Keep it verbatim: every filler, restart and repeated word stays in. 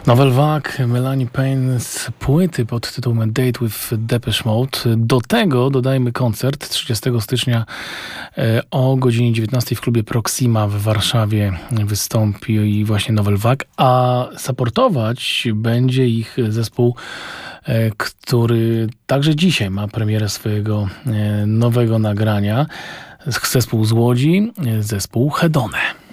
Novel Vague, Melanie Payne z płyty pod tytułem Date with Depeche Mode. Do tego dodajmy koncert trzydziestego stycznia o godzinie dziewiętnastej w klubie Proxima w Warszawie wystąpi właśnie Novel Vague, a supportować będzie ich zespół, który także dzisiaj ma premierę swojego nowego nagrania. Zespół z Łodzi, zespół Hedone.